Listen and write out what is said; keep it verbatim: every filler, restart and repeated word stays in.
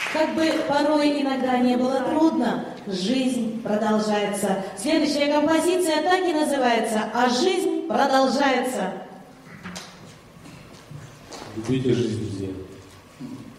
Как бы порой иногда не было трудно, жизнь продолжается. Следующая композиция так и называется «А жизнь продолжается». Любите жизнь, друзья.